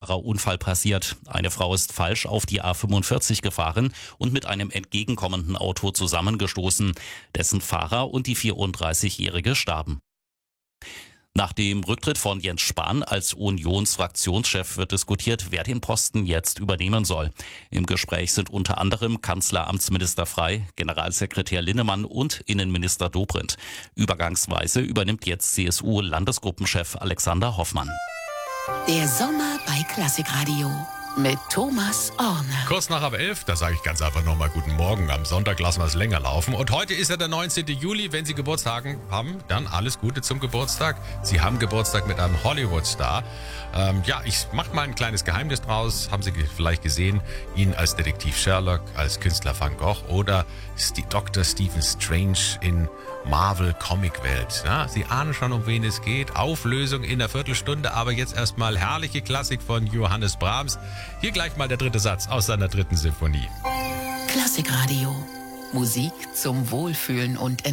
Fahrerunfall passiert. Eine Frau ist falsch auf die A45 gefahren und mit einem entgegenkommenden Auto zusammengestoßen. Dessen Fahrer und die 34-Jährige starben. Nach dem Rücktritt von Jens Spahn als Unionsfraktionschef wird diskutiert, wer den Posten jetzt übernehmen soll. Im Gespräch sind unter anderem Kanzleramtsminister Frey, Generalsekretär Linnemann und Innenminister Dobrindt. Übergangsweise übernimmt jetzt CSU-Landesgruppenchef Alexander Hoffmann. Der Sommer bei Klassikradio mit Thomas Orne. Kurz nach ab 11, da sage ich ganz einfach nochmal guten Morgen. Am Sonntag lassen wir es länger laufen. Und heute ist ja der 19. Juli. Wenn Sie Geburtstag haben, dann alles Gute zum Geburtstag. Sie haben Geburtstag mit einem Hollywood-Star. Ich mache mal ein kleines Geheimnis draus. Haben Sie vielleicht gesehen, ihn als Detektiv Sherlock, als Künstler Van Gogh oder Dr. Stephen Strange in Marvel-Comic-Welt. Ja, Sie ahnen schon, um wen es geht. Auflösung in einer Viertelstunde, aber jetzt erstmal herrliche Klassik von Johannes Brahms. Hier gleich mal der dritte Satz aus seiner 3. Symphonie. Klassikradio. Musik zum Wohlfühlen und